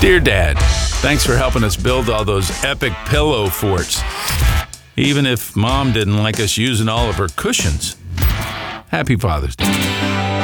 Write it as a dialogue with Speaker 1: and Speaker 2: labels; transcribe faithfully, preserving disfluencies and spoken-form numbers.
Speaker 1: Dear Dad, thanks for helping us build all those epic pillow forts. Even if Mom didn't like us using all of her cushions. Happy Father's Day.